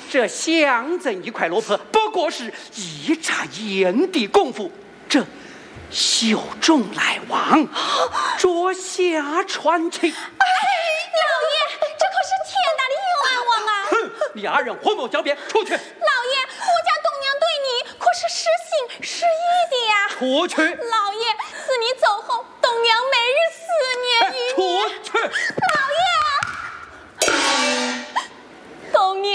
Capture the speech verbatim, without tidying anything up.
这相赠一块罗盘，不过是一眨眼的功夫，这秀中来往，着下传情。 哎，老爷，这可是天大的冤枉啊！ 哼，你二人混谋狡辩，出去！ 老爷，我家东娘对你可是实心实意的呀。 出去！ 老爷。